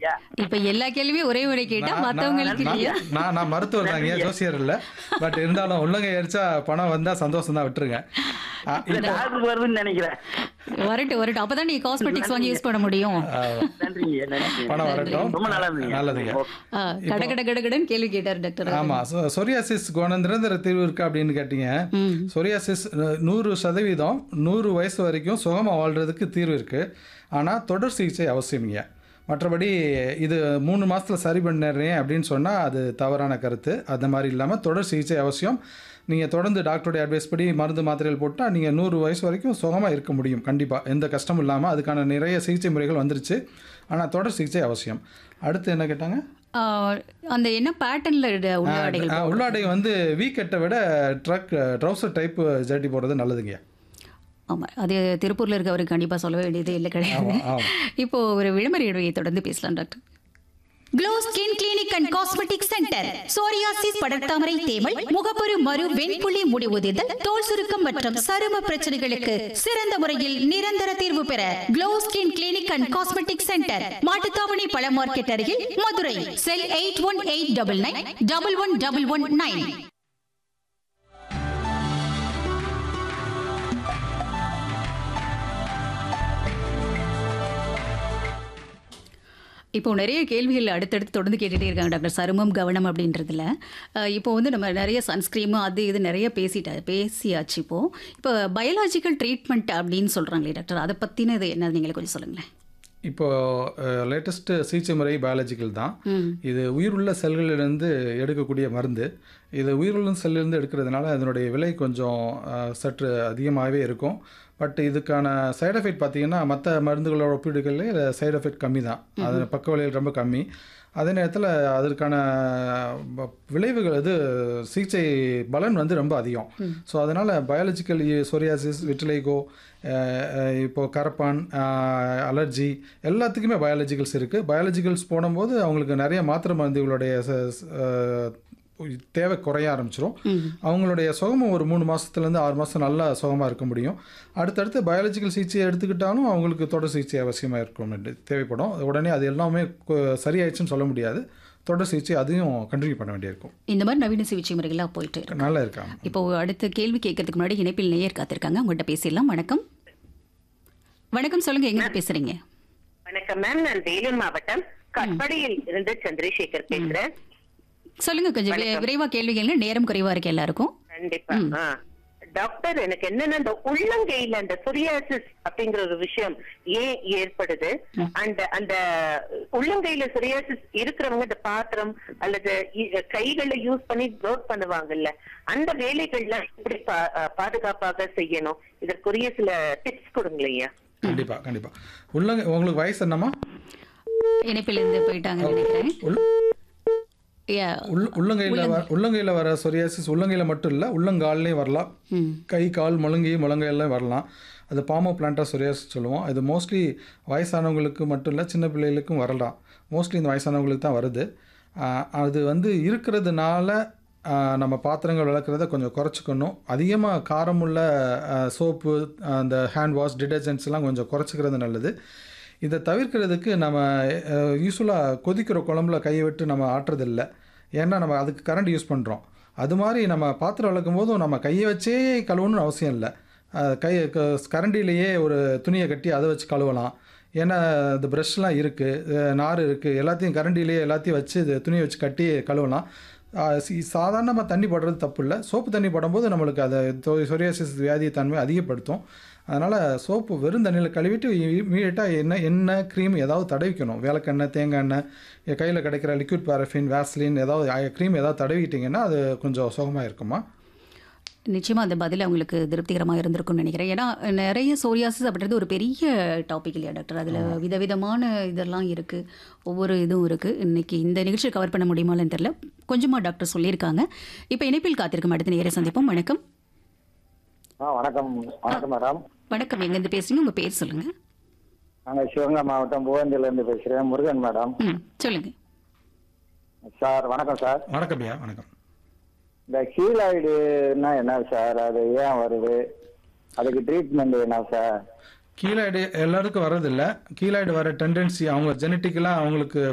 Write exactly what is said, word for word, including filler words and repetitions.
ஐயா. இப்ப எல்லா கேள்வியும் ஒரே முறை கேட்டா நான் மத்தவங்களுக்கு நான் இல்லையா? நான் நான் மருத்துவர் தாங்க, ஜோசியர் இல்ல. பட் இருந்தாலும் உள்ளங்கை அடிச்சா பணம் வந்தா சந்தோஷம் தான், விட்டுருங்க. ஆ, இல்ல இப்போ டாக்டருக்கு வருதுன்னு நினைக்கிறேன். வரட்டும் வரட்டும் அப்பதான் நீங்க காஸ்மெட்டிக்ஸ் வாங்கி யூஸ் பண்ண முடியும். ஆ, நன்றிங்க நன்றி. பணம் வரட்டும். ரொம்ப நல்லா இருந்தீங்க. நல்லதுங்க. ஓகே. ஆ, கட கட கட கடன்னு கேள்வி கேட்டார் டாக்டர். ஆமா, சொ- சொரியாசிஸ் குண நிரந்தர தீர்வு இருக்கா அப்படின்னு கேட்டீங்க. ம். சொரியாசிஸ் நூ- நூறு சதவீதம் நூறு வயசு வரைக்கும் சுகமாக வாழ்றதுக்கு தீர்வு இருக்கு. ஆனால் தொடர் சிகிச்சை அவசியம்ங்க. மற்றபடி இது மூணு மாசத்துல சரி பண்ணிடுறேன் அப்படின்னு சொன்னால் அது தவறான கருத்து. அந்த மாதிரி இல்லாமல் தொடர் சிகிச்சை அவசியம். நீங்கள் தொடர்ந்து டாக்டருடைய அட்வைஸ் படி மருந்து மாத்திரைகள் போட்டால் நீங்கள் நூறு வயசு வரைக்கும் சுகமாக இருக்க முடியும். கண்டிப்பாக எந்த கஷ்டமும் இல்லாமல். அதுக்கான நிறைய சிகிச்சை முறைகள் வந்துருச்சு. ஆனால் தொடர் சிகிச்சை அவசியம். அடுத்து என்ன கேட்டாங்க? ஆ, அந்த என்ன பேட்டர்ன்ல உள்ளாடைகள் ஆ, உள்ளாடை வந்து வீ கட்டை விட ட்ரக் ட்ரௌசர் டைப் ஜட்டி போடுறது நல்லதுங்க. ஆமா அது திருப்பூர்ல இருக்கவருக்கு கண்டிப்பா சொல்ல வேண்டியது இல்லை கிடையாது. ஆமா, ஆமா. இப்போ ஒரு விளம்பர இடைவெளியை தொடர்ந்து பேசலாம் doctor. Glow skin clinic and cosmetic centre. Psoriasis, படர்தாமரை, தேமல், முகப்பரு மறு, வெண்புள்ளி முடிவுதிர்தல், தோல் சுருக்கம் மற்றும் சரும பிரச்சனைகளுக்கு சிறந்த முறையில் நிரந்தர தீர்வு பெற glow skin clinic and cosmetic centre, Mattuthavani பழ மார்க்கெட் அருகில், மதுரை. செல் eight one eight double nine double one double one nine. இப்போ நிறைய கேள்விகள் அடுத்தடுத்து தொடர்ந்து கேட்டுகிட்டே இருக்காங்க டாக்டர். சருமம் கவனம் அப்படின்றதுல அஹ், இப்போ வந்து நம்ம நிறைய சன்ஸ்க்ரீமு அது இது நிறைய பேசிட்டா பேசியாச்சு. இப்போ இப்போ பயாலாஜிக்கல் ட்ரீட்மெண்ட் அப்படின்னு சொல்கிறாங்களே டாக்டர், அதை பற்றினது என்ன நீங்களே கொஞ்சம் சொல்லுங்களேன். இப்போ லேட்டஸ்ட் சிகிச்சை முறை பயாலஜிக்கல் தான். ம். இது உயிருள்ள செல்களிலிருந்து எடுக்கக்கூடிய மருந்து. இது உயிருள்ள செல்லிலிருந்து எடுக்கிறதுனால அதனுடைய விலை கொஞ்சம் அஹ், சற்று அதிகமாகவே இருக்கும். பட் இதுக்கான சைடு எஃபெக்ட் பார்த்தீங்கன்னா மற்ற மருந்துகளோட ஒப்பீடுகளில் சைடு எஃபெக்ட் கம்மி தான். அது பக்க விளைவுகள் ரொம்ப கம்மி. அதே நேரத்தில் அதற்கான ப- விளைவுகள் இது சிகிச்சை பலன் வந்து ரொம்ப அதிகம். ஸோ அதனால் பயாலஜிக்கல் சொரியாசிஸ், விட்டிலைகோ, இப்போது கரப்பான், அலர்ஜி எல்லாத்துக்குமே பயாலஜிக்கல்ஸ் இருக்குது. பயாலஜிக்கல்ஸ் போடும்போது அவங்களுக்கு நிறைய மாத்திரை மருந்துகளுடைய ச- ச- அஹ், தேவை குறைய ஆரம்பிச்சிரும். அவங்களுடைய சுகமும் ஒரு மூணு மாதத்துலேருந்து ஆறு மாதம் நல்லா சுகமாக இருக்க முடியும். அடுத்தடுத்து பயாலஜிக்கல் சிகிச்சையை எடுத்துக்கிட்டாலும் அவங்களுக்கு தொடர் சிகிச்சை அவசியமாக இருக்கும் என்று தேவைப்படும். உடனே அது எல்லாமே கு- சரியாயிடுச்சுன்னு சொல்ல முடியாது. தொடர் சிகிச்சை அதையும் கண்டினியூ பண்ண வேண்டியிருக்கும். இந்த மாதிரி நவீன சிகிச்சை முறைகளாக போயிட்டு இருக்கு. நல்லா இருக்காங்க. இப்போ அடுத்த கேள்வி கேட்கறதுக்கு முன்னாடி இணைப்பில் நேயர் காத்திருக்காங்க, அவங்கள்ட்ட பேசிடலாம். வணக்கம். வணக்கம், சொல்லுங்க, எங்க பேசுறீங்க? வணக்கம் மேம், நான் வேலூர் மாவட்டம் கட்படியில் இருந்து சந்திரசேகர் பேசுறேன். சொல்லுங்க, கொஞ்சம் வி- விரைவா கேள்வி கேளுங்க, நேரம் குறைவா இருக்கு எல்லாருக்கும். கண்டிப்பா. ஆ. டாக்டர், எனக்கு என்னன்னா இந்த உள்ளங்கையில அந்த சொரியாசிஸ் அப்படிங்கிற ஒரு விஷயம் ஏன் ஏற்படுது? அண்ட் அந்த உள்ளங்கையில சொரியாசிஸ் இருக்கிறவங்க இந்த பாத்திரம் அல்லது இ- கைகளை யூஸ் பண்ணி ஒர்க் பண்ணுவாங்கல்ல, அந்த வேலைகள்ல எப்படி பா- பாதுகாப்பாக செய்யணும்? இதற்குரிய சில டிப்ஸ் கொடுங்களையா. கண்டிப்பாக கண்டிப்பாக. உள்ளங்க உங்களுக்கு வயசு என்னம்மா? இணைப்பில் இருந்து போயிட்டாங்கன்னு நினைக்கிறேன். உள் Yeah. உள் உள்ளங்கையில் வர உள்ளங்கையில் வர சொரியாசிஸ் உள்ளங்கையில் மட்டும் இல்லை, உள்ளங்கால்லையும் வரலாம். ம். கை, கால், முழங்கை, முழங்கையெல்லாம் வரலாம். அது பாமோ பிளான்டா சொரியாசிஸ் சொல்லுவோம். இது மோஸ்ட்லி வயசானவங்களுக்கு மட்டும் இல்லை, சின்ன பிள்ளைகளுக்கும் வரலாம். மோஸ்ட்லி இந்த வயசானவங்களுக்கு தான் வருது. ஆஹ் அது வந்து இருக்கிறதுனால ஆஹ் நம்ம பாத்திரங்கள் விளக்குறத கொஞ்சம் குறைச்சிக்கணும். அதிகமாக காரமுள்ள சோப்பு, அந்த ஹேண்ட் வாஷ், டிடர்ஜென்ட்ஸ்லாம் கொஞ்சம் குறைச்சிக்கிறது நல்லது. இதை தவிர்க்கிறதுக்கு நம்ம யூஸ்வலாக கொதிக்கிற குழம்புல கையை விட்டு நம்ம ஆட்டுறதில்ல. ஏன்னா நம்ம அதுக்கு கரண்ட் யூஸ் பண்ணுறோம். அது மாதிரி நம்ம பாத்திரம் விளக்கும் போதும் நம்ம கையை வச்சே கழுவணும்னு அவசியம் இல்லை. அஹ் கை க- கரண்டிலேயே ஒரு துணியை கட்டி அதை வச்சு கழுவலாம். ஏன்னா இந்த ப்ரஷ்லாம் இருக்குது, நார் இருக்குது, எல்லாத்தையும் கரண்டிலேயே எல்லாத்தையும் வச்சு இது துணியை வச்சு கட்டி கழுவலாம். சாதாரணமாக தண்ணி போடுறது தப்பு இல்லை. சோப்பு தண்ணி போடும்போது நம்மளுக்கு அதை சொரியாசிஸ் வியாதி தன்மை அதிகப்படுத்தும். அதனால் சோப்பு வெறும் தண்ணியில் கழுவிட்டு இமீடியட்டாக எண்ணெய் எண்ணெய் க்ரீம் ஏதாவது தடவிக்கணும். விளக்கெண்ணெய், தேங்காய் எண்ணெய், கையில் கிடைக்கிற லிக்விட் பாரஃபின், வேஸ்லின் ஏதாவது க்ரீம் ஏதாவது தடவிட்டிங்கன்னா அது கொஞ்சம் சுகமாக இருக்குமா. நிச்சயமா அந்த பதில் அவங்களுக்கு திருப்திகரமாக இருந்திருக்கும்னு நினைக்கிறேன். ஏன்னா நிறைய சோரியாசிஸ் அப்படின்றது ஒரு பெரிய டாபிக் இல்லையா டாக்டர்? அதில் விதவிதமான இதெல்லாம் இருக்குது, ஒவ்வொரு இதுவும் இருக்குது. இன்னைக்கு இந்த நிகழ்ச்சியை கவர் பண்ண முடியுமான்னு தெரியல, கொஞ்சமாக டாக்டர் சொல்லியிருக்காங்க. இப்போ இணைப்பில் காத்திருக்கும் அடுத்த நேரம் சந்திப்போம். வணக்கம். ஆ வணக்கம். வணக்கம் மேடம். வணக்கம், எங்கேருந்து பேசுறீங்க? உங்கள் பேர் சொல்லுங்கள். நாங்கள் சிவகங்கை மாவட்டம் புவந்திலிருந்து பேசுகிறேன். முருகன் மேடம். ம், சொல்லுங்கள் சார் வணக்கம் சார். வணக்கம் ஐயா. வணக்கம். இந்த கீழாய்டுன்னா என்ன சார்? அது ஏன் வருது? அதுக்கு ட்ரீட்மெண்ட் என்ன சார்? கீழாய்டு எல்லாருக்கும் வர்றதில்லை. கீழாய்டு வர டெண்டன்சி அவங்க ஜெனட்டிக்கலாக அவங்களுக்கு